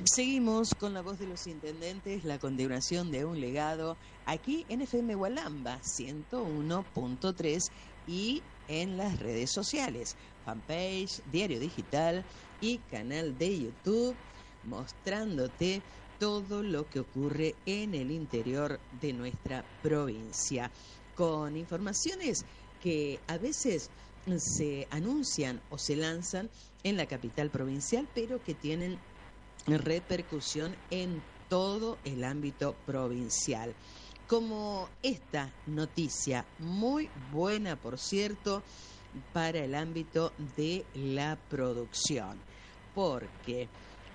Seguimos con la voz de los intendentes, la continuación de un legado, aquí en FM Hualamba 101.3 y en las redes sociales, fanpage, diario digital y canal de YouTube, mostrándote todo lo que ocurre en el interior de nuestra provincia, con informaciones que a veces se anuncian o se lanzan en la capital provincial, pero que tienen repercusión en todo el ámbito provincial. Como esta noticia, muy buena por cierto, para el ámbito de la producción, porque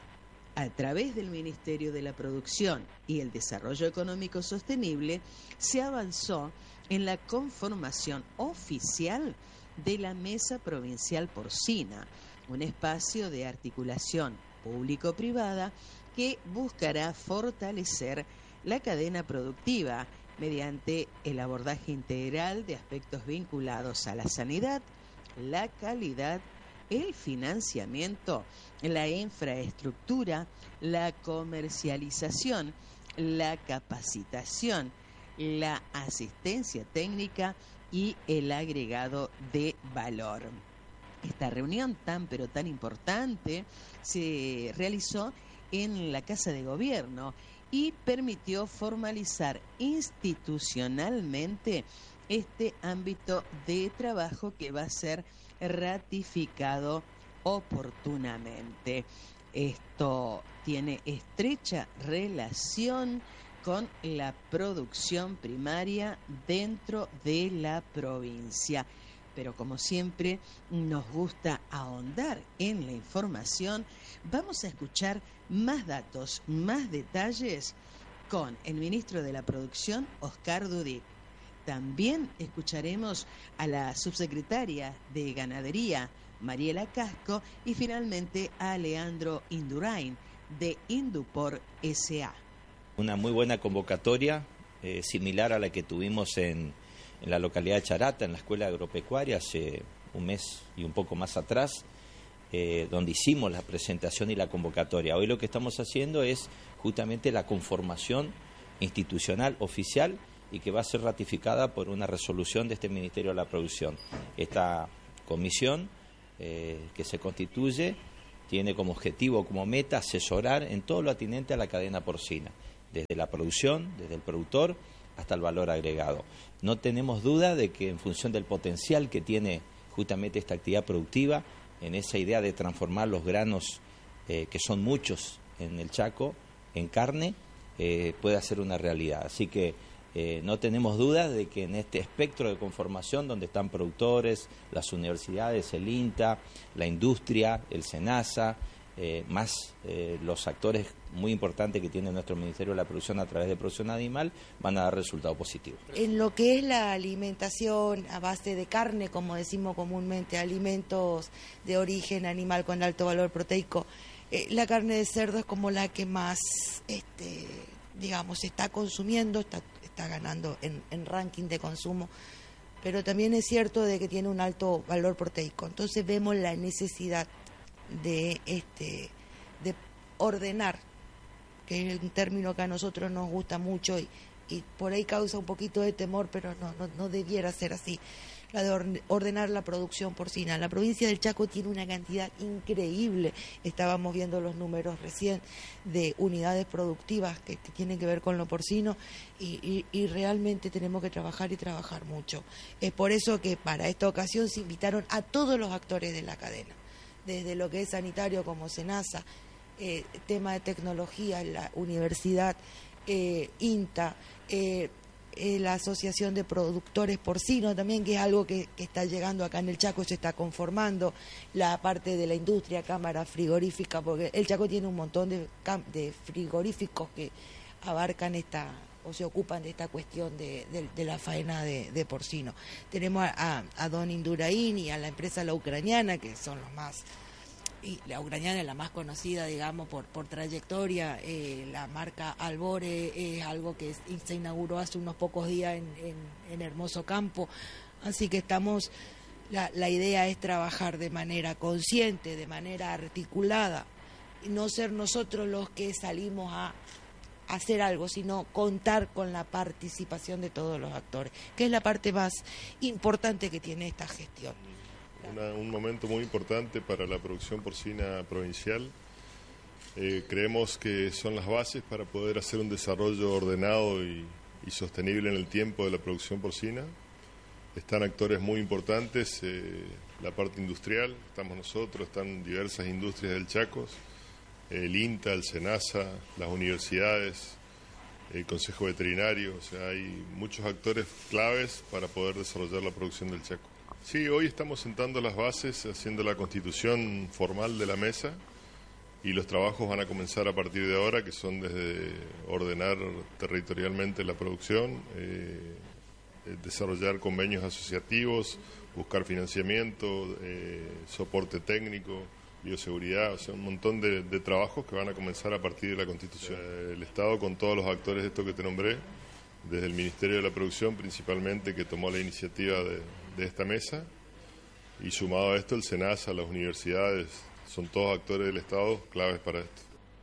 a través del Ministerio de la Producción y el Desarrollo Económico Sostenible se avanzó en la conformación oficial de la Mesa Provincial Porcina, un espacio de articulación público-privada que buscará fortalecer la cadena productiva mediante el abordaje integral de aspectos vinculados a la sanidad, la calidad, el financiamiento, la infraestructura, la comercialización, la capacitación, la asistencia técnica y el agregado de valor. Esta reunión tan pero tan importante se realizó en la Casa de Gobierno y permitió formalizar institucionalmente este ámbito de trabajo que va a ser ratificado oportunamente. Esto tiene estrecha relación con la producción primaria dentro de la provincia. Pero como siempre nos gusta ahondar en la información, vamos a escuchar más datos, más detalles con el ministro de la Producción, Oscar Dudic. También escucharemos a la subsecretaria de Ganadería, Mariela Casco, y finalmente a Leandro Indurain, de Indupor S.A. Una muy buena convocatoria, similar a la que tuvimos en la localidad de Charata, en la Escuela Agropecuaria, hace un mes y un poco más atrás, donde hicimos la presentación y la convocatoria. Hoy lo que estamos haciendo es justamente la conformación institucional oficial y que va a ser ratificada por una resolución de este Ministerio de la Producción. Esta comisión que se constituye tiene como objetivo, como meta, asesorar en todo lo atinente a la cadena porcina, desde la producción, desde el productor, hasta el valor agregado. No tenemos duda de que en función del potencial que tiene justamente esta actividad productiva, en esa idea de transformar los granos, que son muchos en el Chaco, en carne, puede ser una realidad. Así que no tenemos duda de que en este espectro de conformación donde están productores, las universidades, el INTA, la industria, el SENASA, más los actores muy importantes que tiene nuestro Ministerio de la Producción a través de producción animal, van a dar resultados positivos. En lo que es la alimentación a base de carne, como decimos comúnmente, alimentos de origen animal con alto valor proteico, la carne de cerdo es como la que más, digamos, se está consumiendo, está ganando en ranking de consumo, pero también es cierto de que tiene un alto valor proteico. Entonces vemos la necesidad de ordenar, que es un término que a nosotros nos gusta mucho y por ahí causa un poquito de temor, pero no debiera ser así, la de ordenar la producción porcina. La provincia del Chaco tiene una cantidad increíble, estábamos viendo los números recién de unidades productivas que tienen que ver con lo porcino y realmente tenemos que trabajar y trabajar mucho. Es por eso que para esta ocasión se invitaron a todos los actores de la cadena, desde lo que es sanitario como SENASA, tema de tecnología, la universidad, INTA, la Asociación de Productores Porcinos también, que es algo que está llegando acá en el Chaco, se está conformando, la parte de la industria, cámara frigorífica, porque el Chaco tiene un montón de frigoríficos que abarcan o se ocupan de esta cuestión de la faena de porcino. Tenemos a Don Indurain y a la empresa La Ucraniana, que son los más, y La Ucraniana es la más conocida, digamos, por trayectoria. La marca Albore es algo que se inauguró hace unos pocos días en Hermoso Campo, así que la idea es trabajar de manera consciente, de manera articulada, no ser nosotros los que salimos a hacer algo, sino contar con la participación de todos los actores, que es la parte más importante que tiene esta gestión. Un momento muy importante para la producción porcina provincial. Creemos que son las bases para poder hacer un desarrollo ordenado y sostenible en el tiempo de la producción porcina. Están actores muy importantes, la parte industrial, estamos nosotros, están diversas industrias del Chaco, el INTA, el SENASA, las universidades, el Consejo Veterinario, o sea, hay muchos actores claves para poder desarrollar la producción del Chaco. Sí, hoy estamos sentando las bases, haciendo la constitución formal de la mesa y los trabajos van a comenzar a partir de ahora, que son desde ordenar territorialmente la producción, desarrollar convenios asociativos, buscar financiamiento, soporte técnico, bioseguridad, o sea, un montón de trabajos que van a comenzar a partir de la Constitución. El Estado, con todos los actores de esto que te nombré, desde el Ministerio de la Producción principalmente, que tomó la iniciativa de esta mesa, y sumado a esto el SENASA, las universidades, son todos actores del Estado claves para esto.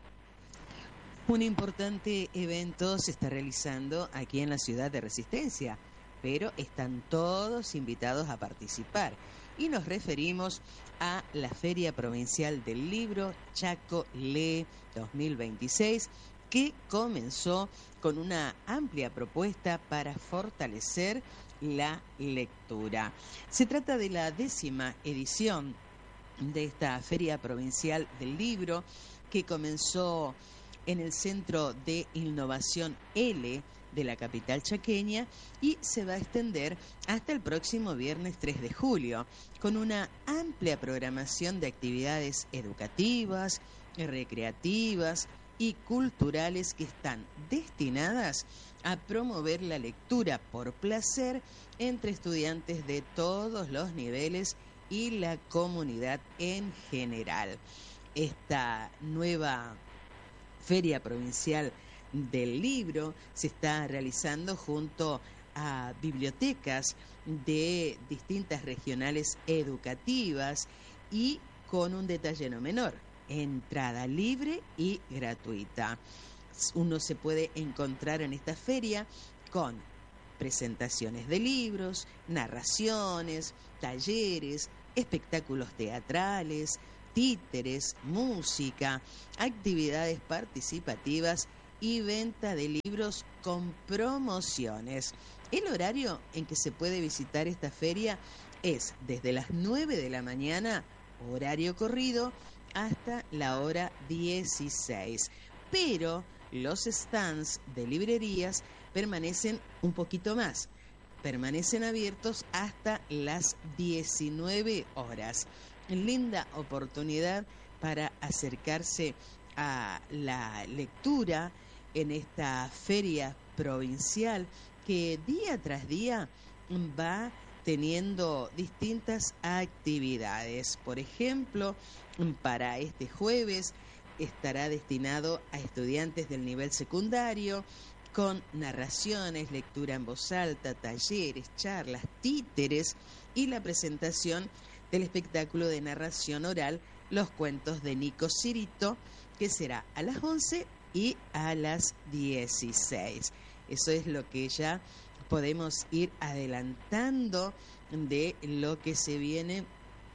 Un importante evento se está realizando aquí en la ciudad de Resistencia, pero están todos invitados a participar. Y nos referimos a la Feria Provincial del Libro Chaco Lee 2026, que comenzó con una amplia propuesta para fortalecer la lectura. Se trata de la 10ª edición de esta Feria Provincial del Libro, que comenzó en el Centro de Innovación L de la capital chaqueña y se va a extender hasta el próximo viernes 3 de julio, con una amplia programación de actividades educativas, recreativas y culturales que están destinadas a promover la lectura por placer entre estudiantes de todos los niveles y la comunidad en general. Esta nueva Feria Provincial del Libro se está realizando junto a bibliotecas de distintas regionales educativas y con un detalle no menor: entrada libre y gratuita. Uno se puede encontrar en esta feria con presentaciones de libros, narraciones, talleres, espectáculos teatrales, títeres, música, actividades participativas y venta de libros con promociones. El horario en que se puede visitar esta feria es desde las 9 de la mañana, horario corrido, hasta la hora 16. Pero los stands de librerías permanecen un poquito más. Permanecen abiertos hasta las 19 horas. Linda oportunidad para acercarse a la lectura en esta feria provincial que día tras día va teniendo distintas actividades. Por ejemplo, para este jueves estará destinado a estudiantes del nivel secundario, con narraciones, lectura en voz alta, talleres, charlas, títeres y la presentación del espectáculo de narración oral Los Cuentos de Nico Cirito, que será a las 11 y a las 16. Eso es lo que ya podemos ir adelantando de lo que se viene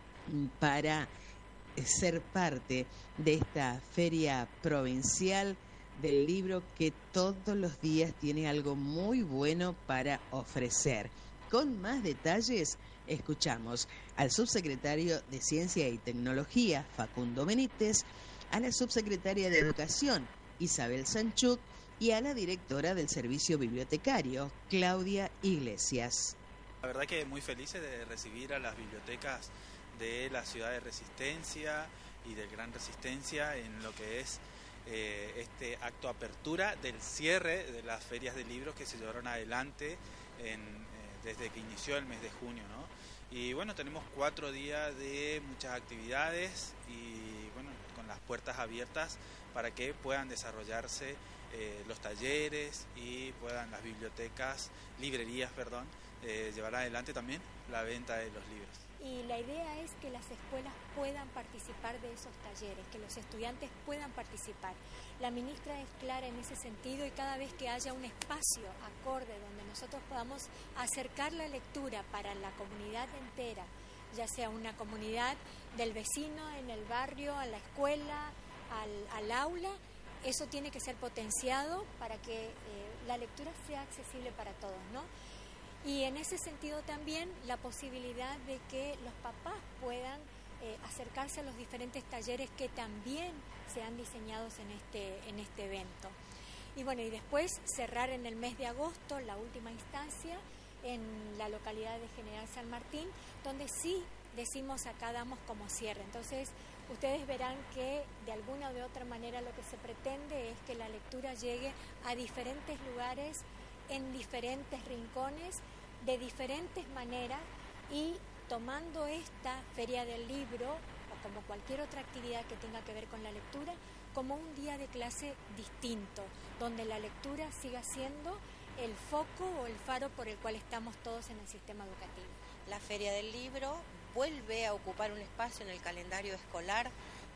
para ser parte de esta feria provincial del libro, que todos los días tiene algo muy bueno para ofrecer. Con más detalles, escuchamos al subsecretario de Ciencia y Tecnología, Facundo Benítez, a la subsecretaria de Educación, Isabel Sanchuk, y a la directora del Servicio Bibliotecario, Claudia Iglesias. La verdad que muy felices de recibir a las bibliotecas de la ciudad de Resistencia y del Gran Resistencia en lo que es este acto apertura del cierre de las ferias de libros que se llevaron adelante desde que inició el mes de junio, ¿no? Y bueno, tenemos 4 días de muchas actividades y bueno, con las puertas abiertas para que puedan desarrollarse los talleres y puedan las bibliotecas, librerías, llevar adelante también la venta de los libros. Y la idea es que las escuelas puedan participar de esos talleres, que los estudiantes puedan participar. La ministra es clara en ese sentido y cada vez que haya un espacio acorde donde nosotros podamos acercar la lectura para la comunidad entera, ya sea una comunidad del vecino, en el barrio, a la escuela, al aula, eso tiene que ser potenciado para que la lectura sea accesible para todos, ¿no? Y en ese sentido también la posibilidad de que los papás puedan acercarse a los diferentes talleres que también se han diseñado en este evento. Y bueno, y después cerrar en el mes de agosto la última instancia en la localidad de General San Martín, donde sí decimos acá damos como cierre. Entonces ustedes verán que de alguna o de otra manera lo que se pretende es que la lectura llegue a diferentes lugares, en diferentes rincones, de diferentes maneras, y tomando esta Feria del Libro, o como cualquier otra actividad que tenga que ver con la lectura, como un día de clase distinto, donde la lectura siga siendo el foco o el faro por el cual estamos todos en el sistema educativo. La Feria del Libro vuelve a ocupar un espacio en el calendario escolar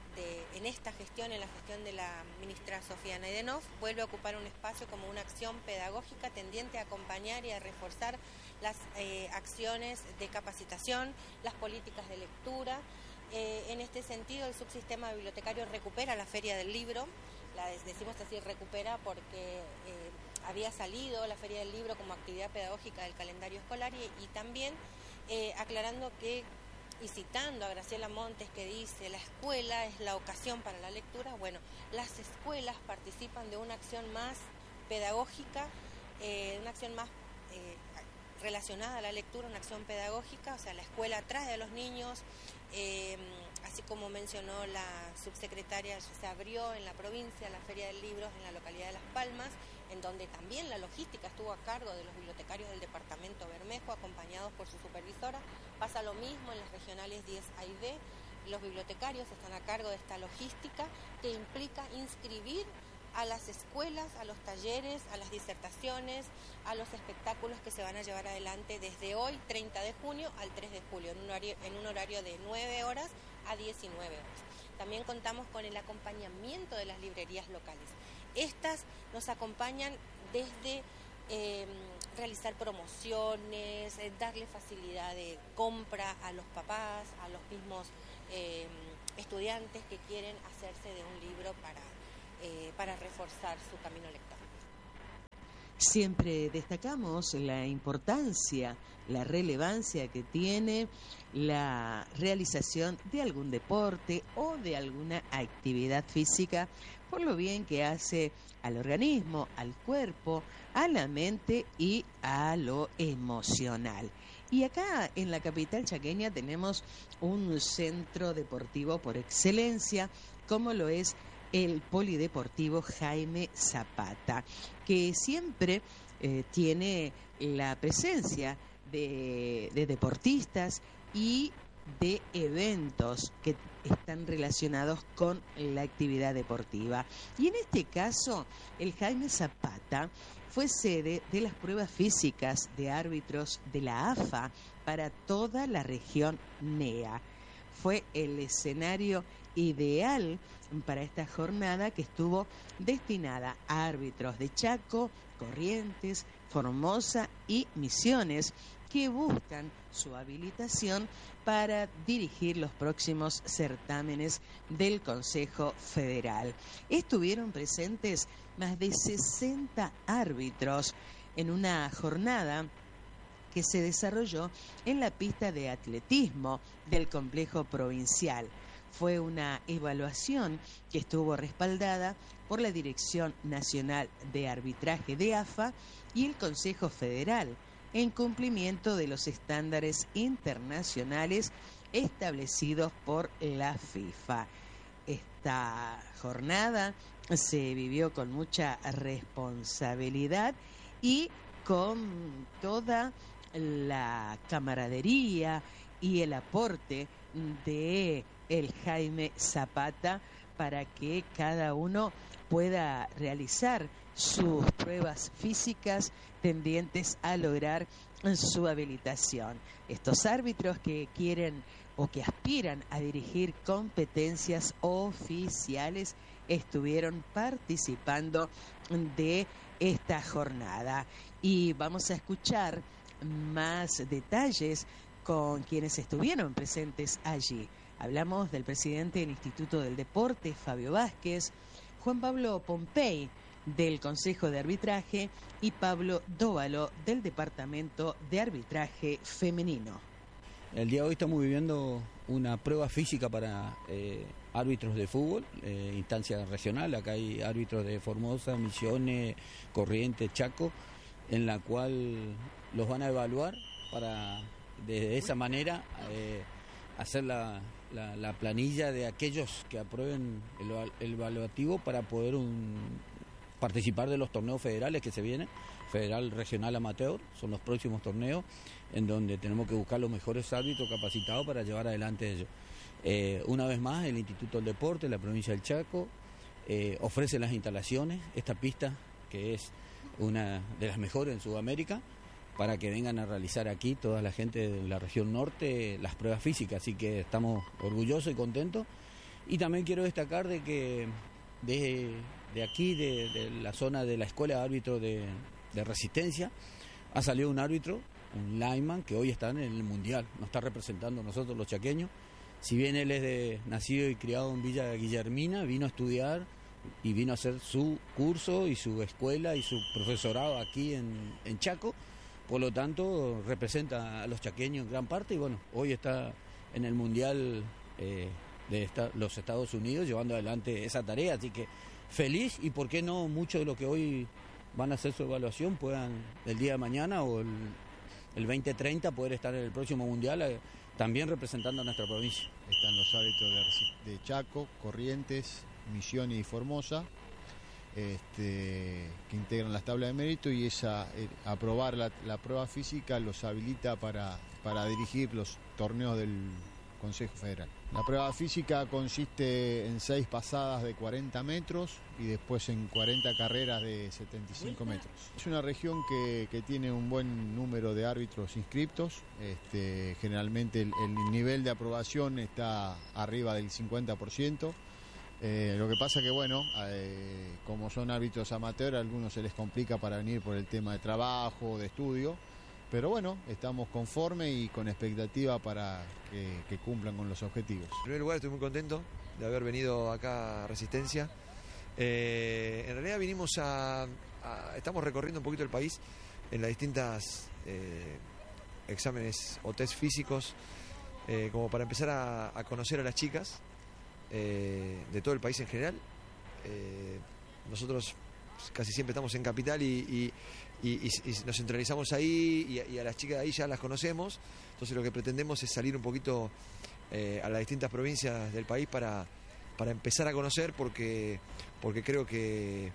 en esta gestión, en la gestión de la ministra Sofía Naidenov, vuelve a ocupar un espacio como una acción pedagógica tendiente a acompañar y a reforzar las acciones de capacitación, las políticas de lectura. En este sentido, el subsistema bibliotecario recupera la Feria del Libro, decimos así recupera porque había salido la Feria del Libro como actividad pedagógica del calendario escolar y también aclarando que, y citando a Graciela Montes, que dice: la escuela es la ocasión para la lectura. Bueno, las escuelas participan de una acción más pedagógica, una acción más relacionada a la lectura, una acción pedagógica, o sea, la escuela trae a los niños, así como mencionó la subsecretaria, se abrió en la provincia la Feria del Libro en la localidad de Las Palmas, en donde también la logística estuvo a cargo de los bibliotecarios del departamento Bermejo, acompañados por su supervisora. Pasa lo mismo en las regionales 10A y B, los bibliotecarios están a cargo de esta logística que implica inscribir a las escuelas, a los talleres, a las disertaciones, a los espectáculos que se van a llevar adelante desde hoy, 30 de junio, al 3 de julio, en un horario de 9 horas a 19 horas. También contamos con el acompañamiento de las librerías locales. Estas nos acompañan desde realizar promociones, darle facilidad de compra a los papás, a los mismos estudiantes que quieren hacerse de un libro para reforzar su camino lector. Siempre destacamos la importancia, la relevancia que tiene la realización de algún deporte o de alguna actividad física, por lo bien que hace al organismo, al cuerpo, a la mente y a lo emocional. Y acá en la capital chaqueña tenemos un centro deportivo por excelencia, como lo es el Polideportivo Jaime Zapata, que siempre tiene la presencia de deportistas y de eventos que están relacionados con la actividad deportiva. Y en este caso, el Jaime Zapata fue sede de las pruebas físicas de árbitros de la AFA para toda la región NEA. Fue el escenario ideal para esta jornada, que estuvo destinada a árbitros de Chaco, Corrientes, Formosa y Misiones, que buscan su habilitación para dirigir los próximos certámenes del Consejo Federal. Estuvieron presentes más de 60 árbitros en una jornada que se desarrolló en la pista de atletismo del complejo provincial. Fue una evaluación que estuvo respaldada por la Dirección Nacional de Arbitraje de AFA y el Consejo Federal, en cumplimiento de los estándares internacionales establecidos por la FIFA. Esta jornada se vivió con mucha responsabilidad y con toda la camaradería y el aporte de el Jaime Zapata para que cada uno pueda realizar sus pruebas físicas tendientes a lograr su habilitación. Estos árbitros que quieren o que aspiran a dirigir competencias oficiales estuvieron participando de esta jornada. Y vamos a escuchar más detalles con quienes estuvieron presentes allí. Hablamos del presidente del Instituto del Deporte, Fabio Vázquez, Juan Pablo Pompey, del Consejo de Arbitraje, y Pablo Dóvalo, del Departamento de Arbitraje Femenino. El día de hoy estamos viviendo una prueba física para árbitros de fútbol, instancia regional. Acá hay árbitros de Formosa, Misiones, Corrientes, Chaco, en la cual los van a evaluar para de esa manera hacer la planilla de aquellos que aprueben el evaluativo para poder participar de los torneos federales que se vienen, federal, regional, amateur, son los próximos torneos en donde tenemos que buscar los mejores árbitros capacitados para llevar adelante ellos. Una vez más, el Instituto del Deporte, la provincia del Chaco, ofrece las instalaciones, esta pista que es una de las mejores en Sudamérica, para que vengan a realizar aquí toda la gente de la región norte las pruebas físicas, así que estamos orgullosos y contentos. Y también quiero destacar de que de aquí, de la zona de la Escuela de Árbitros de Resistencia, ha salido un árbitro, un lineman, que hoy está en el Mundial, nos está representando a nosotros los chaqueños. Si bien él es nacido y criado en Villa Guillermina, vino a estudiar y vino a hacer su curso y su escuela y su profesorado aquí en Chaco. Por lo tanto, representa a los chaqueños en gran parte y bueno, hoy está en el Mundial de los Estados Unidos llevando adelante esa tarea, así que feliz, y por qué no muchos de los que hoy van a hacer su evaluación puedan el día de mañana o el 2030 poder estar en el próximo Mundial también representando a nuestra provincia. Están los árbitros de Chaco, Corrientes, Misiones y Formosa, que integran las tablas de mérito, y aprobar la prueba física los habilita para dirigir los torneos del Consejo Federal. La prueba física consiste en 6 pasadas de 40 metros y después en 40 carreras de 75 metros. Es una región que tiene un buen número de árbitros inscriptos. Generalmente el nivel de aprobación está arriba del 50%. Lo que pasa que, bueno, como son árbitros amateur, a algunos se les complica para venir por el tema de trabajo, de estudio, pero bueno, estamos conformes y con expectativa para que cumplan con los objetivos. En primer lugar, estoy muy contento de haber venido acá a Resistencia. En realidad estamos recorriendo un poquito el país en las distintas exámenes o test físicos, como para empezar a conocer a las chicas de todo el país en general. Nosotros casi siempre estamos en Capital y nos centralizamos ahí y a las chicas de ahí ya las conocemos. Entonces lo que pretendemos es salir un poquito a las distintas provincias del país para empezar a conocer, porque creo que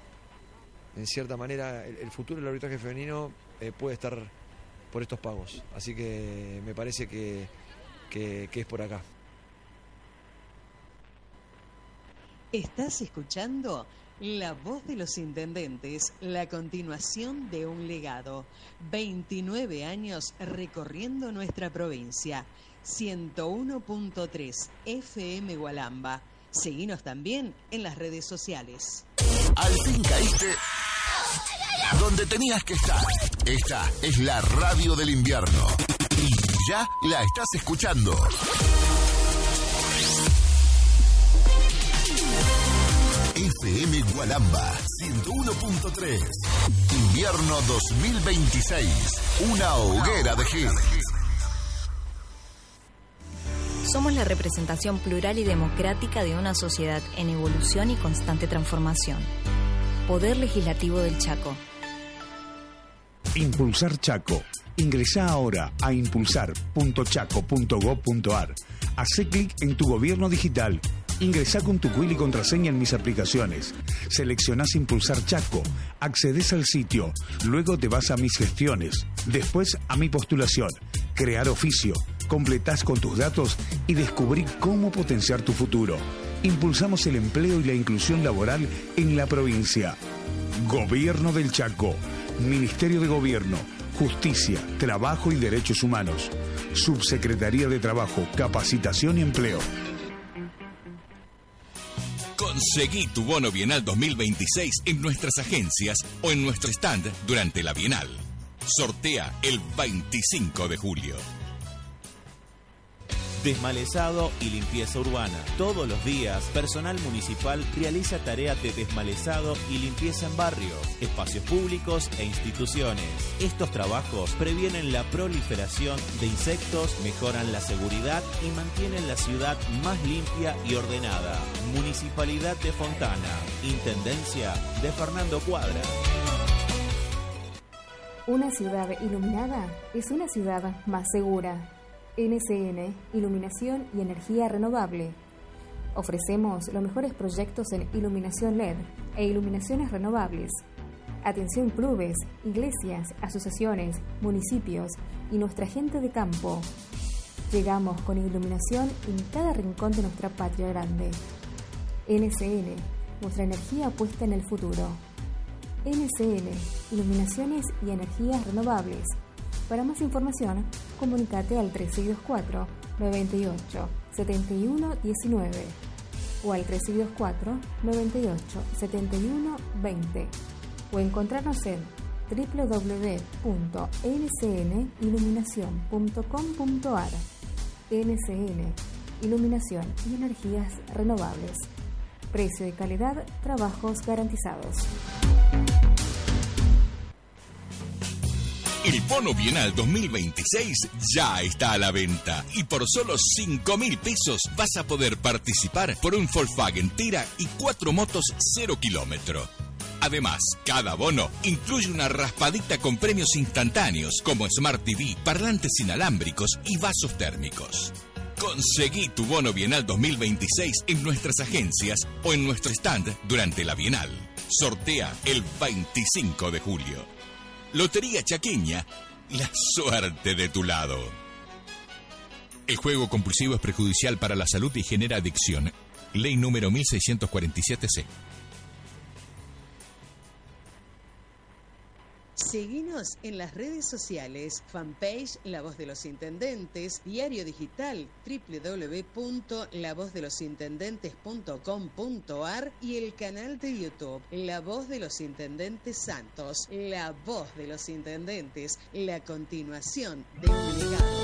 en cierta manera el futuro del arbitraje femenino puede estar por estos pagos. Así que me parece que es por acá. Estás escuchando La Voz de los Intendentes, la continuación de un legado. 29 años recorriendo nuestra provincia. 101.3 FM Gualamba. Seguinos también en las redes sociales. Al fin caíste donde tenías que estar. Esta es la radio del invierno. Y ya la estás escuchando. FM Gualamba 101.3. Invierno 2026. Una hoguera de hits. Somos la representación plural y democrática de una sociedad en evolución y constante transformación. Poder Legislativo del Chaco. Impulsar Chaco. Ingresá ahora a impulsar.chaco.gov.ar. Hacé clic en tu gobierno digital. Ingresá con tu quill y contraseña en mis aplicaciones. Seleccionás Impulsar Chaco. Accedes al sitio. Luego te vas a mis gestiones. Después a mi postulación. Crear oficio. Completás con tus datos y descubrí cómo potenciar tu futuro. impulsamos el empleo y la inclusión laboral en la provincia. Gobierno del Chaco, Ministerio de Gobierno, Justicia, Trabajo y Derechos Humanos, Subsecretaría de Trabajo, Capacitación y Empleo. Conseguí tu bono bienal 2026 en nuestras agencias o en nuestro stand durante la Bienal. Sortea el 25 de julio. Desmalezado y limpieza urbana. Todos los días, personal municipal realiza tareas de desmalezado y limpieza en barrios, espacios públicos e instituciones. Estos trabajos previenen la proliferación de insectos, mejoran la seguridad y mantienen la ciudad más limpia y ordenada. Municipalidad de Fontana. Intendencia de Fernando Cuadra. Una ciudad iluminada es una ciudad más segura. NCN, Iluminación y Energía Renovable. Ofrecemos los mejores proyectos en iluminación LED e iluminaciones renovables. Atención clubes, iglesias, asociaciones, municipios y nuestra gente de campo. Llegamos con iluminación en cada rincón de nuestra patria grande. NCN, nuestra energía puesta en el futuro. NCN, Iluminaciones y Energías Renovables. Para más información, comunícate al 3624 98 71 19 o al 3624 98 71 20 o encontrarnos en www.ncniluminacion.com.ar. NCN, Iluminación y Energías Renovables. Precio y calidad, trabajos garantizados. El bono bienal 2026 ya está a la venta y por solo 5.000 pesos vas a poder participar por un Volkswagen Tera y 4 motos 0 kilómetro. Además, cada bono incluye una raspadita con premios instantáneos como Smart TV, parlantes inalámbricos y vasos térmicos. Conseguí tu bono bienal 2026 en nuestras agencias o en nuestro stand durante la Bienal. Sortea el 25 de julio. Lotería Chaqueña, la suerte de tu lado. El juego compulsivo es perjudicial para la salud y genera adicción. Ley número 1647C. Seguinos en las redes sociales, fanpage La Voz de los Intendentes, diario digital www.lavozdelosintendentes.com.ar y el canal de YouTube La Voz de los Intendentes Santos. La Voz de los Intendentes, la continuación de un legado.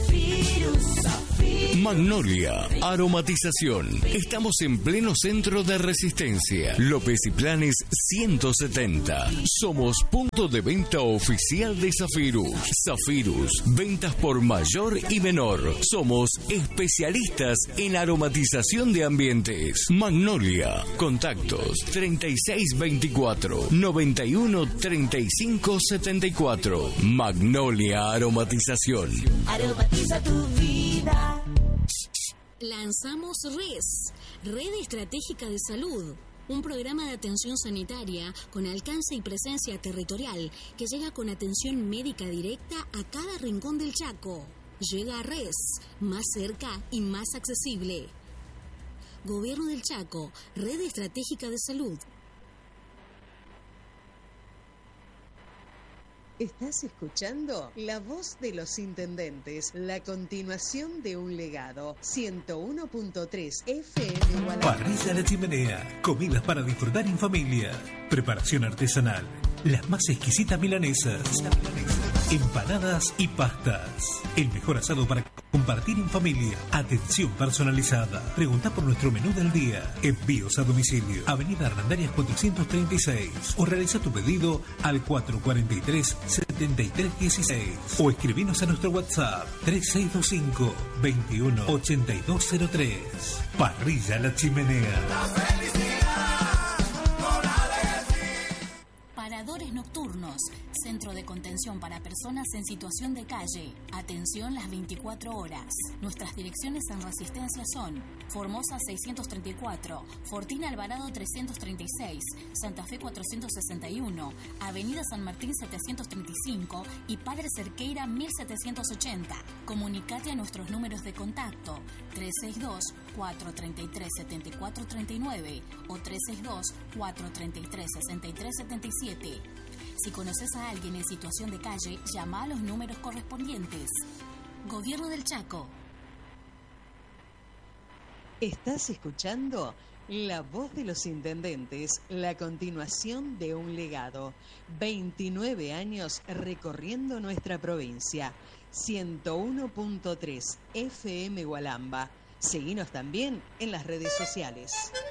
Magnolia, aromatización. Estamos en pleno centro de Resistencia. López y Planes 170. Somos punto de venta oficial de Zafirus. Zafirus, ventas por mayor y menor. Somos especialistas en aromatización de ambientes. Magnolia, contactos 3624 91 35 74. Magnolia Aromatización. Aromatiza tu vida. Lanzamos Red Estratégica de Salud, un programa de atención sanitaria con alcance y presencia territorial que llega con atención médica directa a cada rincón del Chaco. Llega a RES, más cerca y más accesible. Gobierno del Chaco, Red Estratégica de Salud. Estás escuchando La Voz de los Intendentes, la continuación de un legado. 101.3 FM Guadalajara. Parrilla La Chimenea, comidas para disfrutar en familia, preparación artesanal, las más exquisitas milanesas, empanadas y pastas. El mejor asado para compartir en familia. Atención personalizada. Pregunta por nuestro menú del día. Envíos a domicilio. Avenida Arnaldarias 436. O realiza tu pedido al 443-7316. O escribinos a nuestro WhatsApp 3625 218203. Parrilla La Chimenea. Parador comedores nocturnos, centro de contención para personas en situación de calle, atención las 24 horas. Nuestras direcciones en Resistencia son Formosa 634, Fortina Alvarado 336, Santa Fe 461, Avenida San Martín 735 y Padre Cerqueira 1780. Comunicate a nuestros números de contacto 362-433-7439 o 362-433-6377. Si conoces a alguien en situación de calle, llama a los números correspondientes. Gobierno del Chaco. Estás escuchando La Voz de los Intendentes, la continuación de un legado. 29 años recorriendo nuestra provincia. 101.3 FM Gualamba. Seguinos también en las redes sociales.